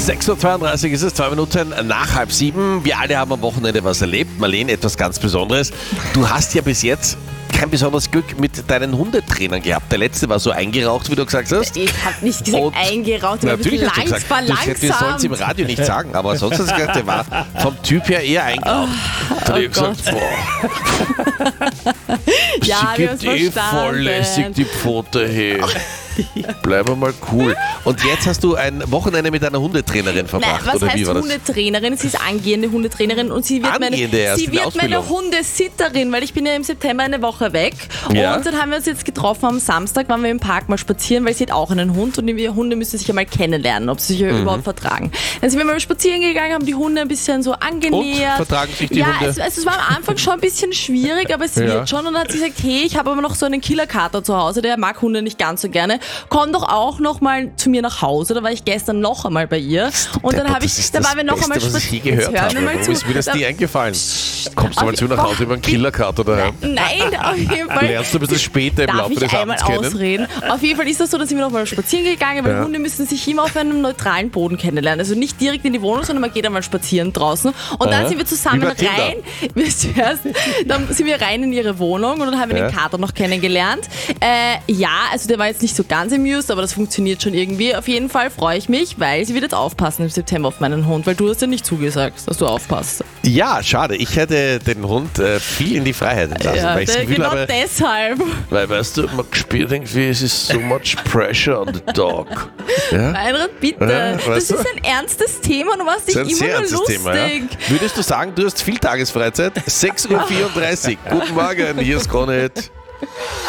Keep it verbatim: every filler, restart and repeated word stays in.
sechs Uhr zweiunddreißig ist es, zwei Minuten nach halb sieben. Wir alle haben am Wochenende was erlebt. Marlene, etwas ganz Besonderes. Du hast ja bis jetzt kein besonderes Glück mit deinen Hundetrainern gehabt. Der letzte war so eingeraucht, wie du gesagt hast. Ich habe nicht gesagt Und eingeraucht, ich natürlich hast du gesagt, war du, langsam. wir sollen es im Radio nicht sagen, aber sonst hast du gesagt, der war vom Typ her eher eingeraucht. Oh, oh gesagt, boah. Ja, Sie wir gibt haben's eh verstanden. voll lässig die Pfote her. Bleib mal cool. Und jetzt hast du ein Wochenende mit einer Hundetrainerin verbracht, Nein, was oder heißt wie war das? Hundetrainerin? Sie ist angehende Hundetrainerin und sie wird Angehende meine, erst sie in der wird meine Ausbildung. Hundesitterin, weil ich bin ja im September eine Woche weg. Ja. Und dann haben wir uns jetzt getroffen am Samstag, waren wir im Park mal spazieren, weil sie hat auch einen Hund und die Hunde müssen sich ja mal kennenlernen, ob sie sich Mhm. überhaupt vertragen. Dann sind wir mal spazieren gegangen, haben die Hunde ein bisschen so angenähert. Und? Vertragen sich die ja, Hunde? Es, also es war am Anfang schon ein bisschen schwierig, aber es Ja. wird schon. Und dann hat sie gesagt, hey, ich habe aber noch so einen Killer-Kater zu Hause, der mag Hunde nicht ganz so gerne. Komm doch auch noch mal zu mir nach Hause. Da war ich gestern noch einmal bei ihr. Und dann Deppert, habe ich, das ist da das waren wir noch Beste, einmal was ich je spazieren. gehört Jetzt hören habe. wir mal Warum zu. ist mir das Da- nie eingefallen? Kommst du mal Auf- zu nach Hause über einen Killerkater daheim? Nein, auf jeden Fall. Lernst du ein bisschen später im Darf Laufe ich des einmal Abends kennen? ausreden? Auf jeden Fall ist das so, dass sind wir noch mal spazieren gegangen, weil Ja. Hunde müssen sich immer auf einem neutralen Boden kennenlernen. Also nicht direkt in die Wohnung, sondern man geht einmal spazieren draußen. Und dann Aha. sind wir zusammen Wie bei Tinder. rein. Wir zuerst, dann sind wir rein in ihre Wohnung und dann haben wir Ja. den Kater noch kennengelernt. Äh, ja, also der war jetzt nicht so ganz amused, aber das funktioniert schon irgendwie. Auf jeden Fall freue ich mich, weil sie wird jetzt aufpassen im September auf meinen Hund, weil du hast ja nicht zugesagt, dass du aufpasst. Ja, schade. Ich hätte den Hund äh, viel in die Freiheit entlassen. Ja, weil ich das der- Gefühl genau habe, deshalb. weil, weißt du, man spürt irgendwie, es ist so much pressure on the dog. Ja? Meinrad, bitte. Ja, das weißt ist du? ein ernstes Thema und du machst dich Das ist ein immer sehr nur ernstes lustig. Thema. Ja? Würdest du sagen, du hast viel Tagesfreizeit? sechs Uhr vierunddreißig. Guten Morgen, hier ist Connet.